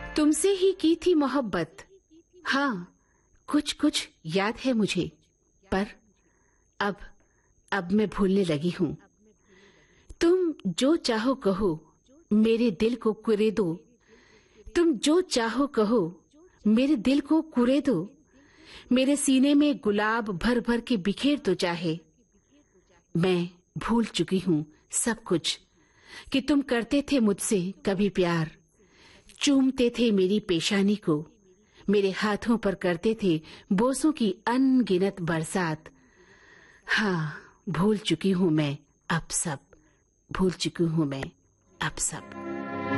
तुमसे ही की थी मोहब्बत। हाँ, कुछ कुछ याद है मुझे, पर अब मैं भूलने लगी हूँ। तुम जो चाहो कहो, मेरे दिल को कुरे दो। तुम जो चाहो कहो, मेरे दिल को कुरे दो। मेरे सीने में गुलाब भर भर के बिखेर तो चाहे। मैं भूल चुकी हूँ सब कुछ, कि तुम करते थे मुझसे कभी प्यार। चूमते थे मेरी पेशानी को, मेरे हाथों पर करते थे बोसों की अनगिनत बरसात। हाँ, भूल चुकी हूँ मैं अब सब, भूल चुकी हूँ मैं अब सब।